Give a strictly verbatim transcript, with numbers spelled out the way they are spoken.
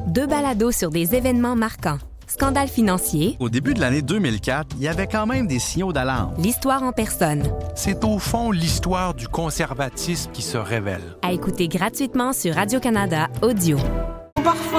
Deux balados sur des événements marquants. Scandale financier. Au début de l'année deux mille quatre, il y avait quand même des signaux d'alarme. L'histoire en personne. C'est au fond l'histoire du conservatisme qui se révèle. À écouter gratuitement sur Radio-Canada Audio. Parfois